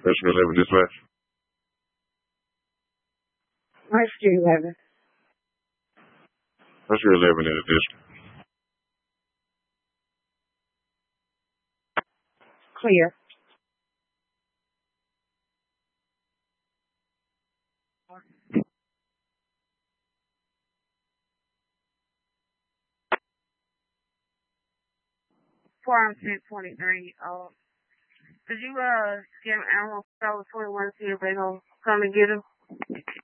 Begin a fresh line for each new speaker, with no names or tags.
Rescue 11 dispatch.
Rescue 11.
Rescue 11 in the district.
Clear. Form 1023. Did you get an animal for 21 to see if they gonna come and get him?